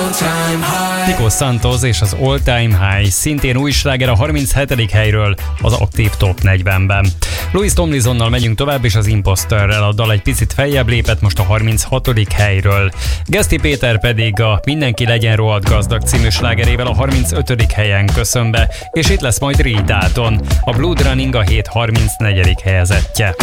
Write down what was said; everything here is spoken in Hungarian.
Nico Santos és az All Time High szintén új sláger a 37. helyről az aktív Top 40-ben. Louis Tomlinsonnal megyünk tovább, és az Imposterrel a dal egy picit feljebb lépett most a 36. helyről. Geszti Péter pedig a Mindenki legyen rohadt gazdag című slágerével a 35. helyen köszön be, és itt lesz majd Reed Dalton, a Blood Running a hét 34. helyezettje.